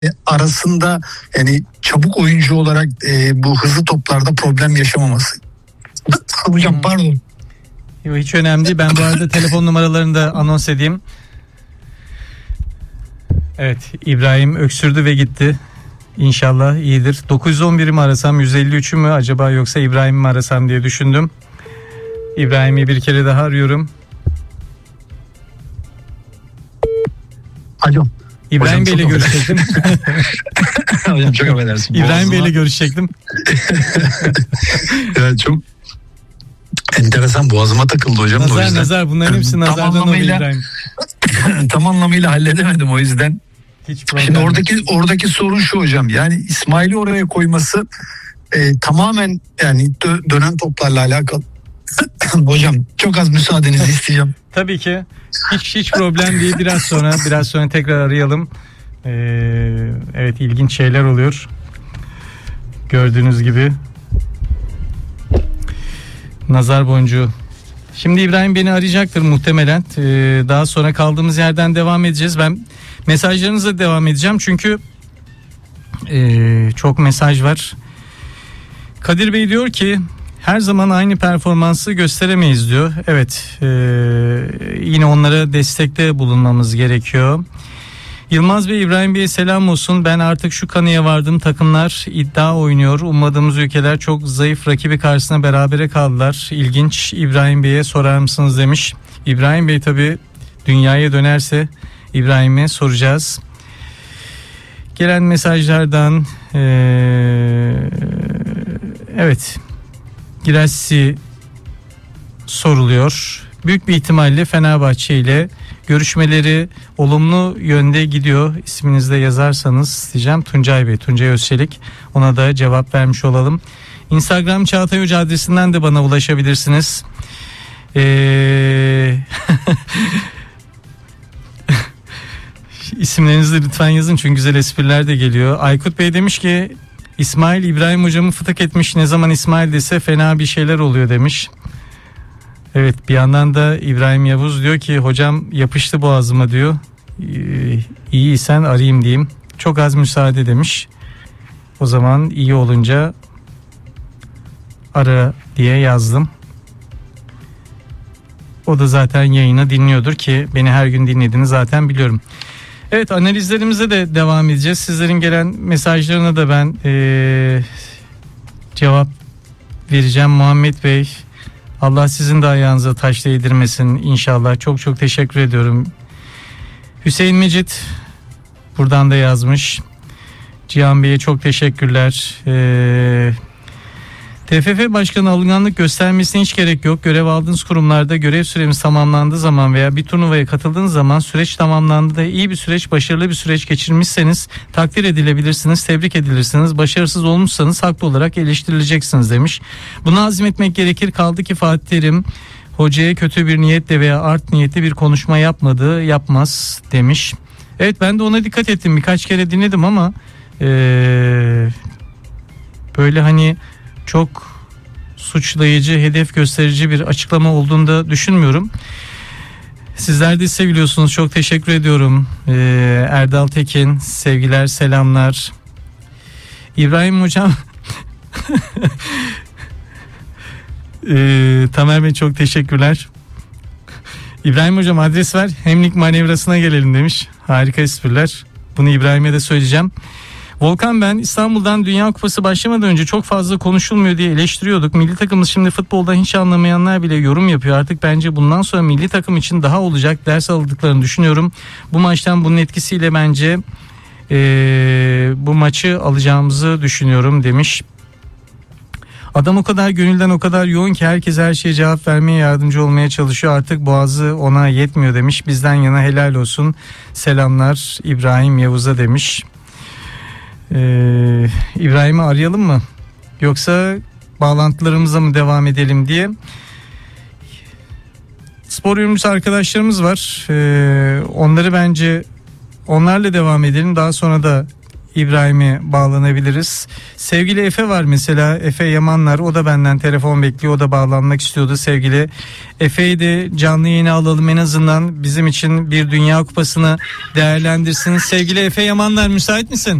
arasında yani çabuk oyuncu olarak bu hızlı toplarda problem yaşamaması. Hocam pardon. Yok, hiç önemli değil. Ben bu arada telefon numaralarını da anons edeyim. Evet, İbrahim öksürdü ve gitti. İnşallah iyidir. 911'i mi arasam, 153'ü mü acaba, yoksa İbrahim'i mi arasam diye düşündüm. İbrahim'i bir kere daha arıyorum. Alo. İbrahim Bey'le görüşecektim. Hocam çok affedersin. İbrahim Bey'le görüşecektim. Evet, çok enteresan, boğazıma takıldı hocam. Nazar bunların hepsi nazardan oluyor İbrahim. Tam anlamıyla halledemedim o yüzden. Hiç problem. Şimdi oradaki sorun şu hocam. Yani İsmail'i oraya koyması tamamen yani dönen toplarla alakalı. Hocam çok az müsaadenizi isteyeceğim. Tabii ki. Hiç problem değil. Biraz sonra tekrar arayalım. Evet, ilginç şeyler oluyor. Gördüğünüz gibi. Nazar boncuğu. Şimdi İbrahim beni arayacaktır muhtemelen. Daha sonra kaldığımız yerden devam edeceğiz. Ben mesajlarınızla devam edeceğim. Çünkü çok mesaj var. Kadir Bey diyor ki her zaman aynı performansı gösteremeyiz diyor. Evet, yine onlara destekte bulunmamız gerekiyor. Yılmaz Bey, İbrahim Bey'e selam olsun. Ben artık şu kanıya vardım. Takımlar iddia oynuyor. Ummadığımız ülkeler çok zayıf rakibi karşısında berabere kaldılar. İlginç, İbrahim Bey'e sorar mısınız demiş. İbrahim Bey tabii dünyaya dönerse İbrahim'e soracağız. Gelen mesajlardan evet, Girassi soruluyor. Büyük bir ihtimalle Fenerbahçe ile görüşmeleri olumlu yönde gidiyor. İsminizi de yazarsanız diyeceğim. Tuncay Bey, Tuncay Özçelik. Ona da cevap vermiş olalım. Instagram Çağatay Hoca adresinden de bana ulaşabilirsiniz. İsimlerinizi de lütfen yazın çünkü güzel espriler de geliyor. Aykut Bey demiş ki İsmail İbrahim hocamı fıtık etmiş, ne zaman İsmail dese fena bir şeyler oluyor demiş. Evet, bir yandan da İbrahim Yavuz diyor ki hocam yapıştı boğazıma diyor. İyiysen arayayım diyeyim. Çok az müsaade demiş. O zaman iyi olunca ara diye yazdım. O da zaten yayını dinliyordur ki beni her gün dinlediğini zaten biliyorum. Evet, analizlerimize de devam edeceğiz. Sizlerin gelen mesajlarına da ben cevap vereceğim. Muhammed Bey, Allah sizin de ayağınıza taş değdirmesin inşallah. Çok çok teşekkür ediyorum. Hüseyin Mecit buradan da yazmış. Cihan Bey'e çok teşekkürler. TFF Başkanı alınganlık göstermesine hiç gerek yok. Görev aldığınız kurumlarda görev süremiz tamamlandığı zaman veya bir turnuvaya katıldığınız zaman süreç tamamlandı da iyi bir süreç, başarılı bir süreç geçirmişseniz takdir edilebilirsiniz, tebrik edilirsiniz. Başarısız olmuşsanız haklı olarak eleştirileceksiniz demiş. Bunu azmetmek gerekir. Kaldı ki Fatih Terim hocaya kötü bir niyetle veya art niyetli bir konuşma yapmadı, yapmaz demiş. Evet, ben de ona dikkat ettim. Birkaç kere dinledim ama böyle hani çok suçlayıcı, hedef gösterici bir açıklama olduğunu da düşünmüyorum. Sizler de seviliyorsunuz. Çok teşekkür ediyorum. Erdal Tekin, sevgiler, selamlar. İbrahim hocam Tamer Bey çok teşekkürler. İbrahim hocam adres ver, hemlik manevrasına gelelim demiş. Harika espriler. Bunu İbrahim'e de söyleyeceğim. Volkan, ben İstanbul'dan Dünya Kupası başlamadan önce çok fazla konuşulmuyor diye eleştiriyorduk. Milli takımımız şimdi futboldan hiç anlamayanlar bile yorum yapıyor. Artık bence bundan sonra milli takım için daha olacak ders aldıklarını düşünüyorum. Bu maçtan bunun etkisiyle bence bu maçı alacağımızı düşünüyorum demiş. Adam o kadar gönülden, o kadar yoğun ki herkes her şeye cevap vermeye, yardımcı olmaya çalışıyor. Artık boğazı ona yetmiyor demiş. Bizden yana helal olsun. Selamlar İbrahim Yavuz'a demiş. İbrahim'i arayalım mı? Yoksa bağlantılarımıza mı devam edelim diye. Spor yorumcusu arkadaşlarımız var. Onlarla devam edelim. Daha sonra da İbrahim'e bağlanabiliriz. Sevgili Efe var mesela, Efe Yamanlar, o da benden telefon bekliyor, o da bağlanmak istiyordu. Sevgili Efe'yi de canlı yayına alalım, en azından bizim için bir Dünya Kupası'nı değerlendirsin. Sevgili Efe Yamanlar, müsait misin?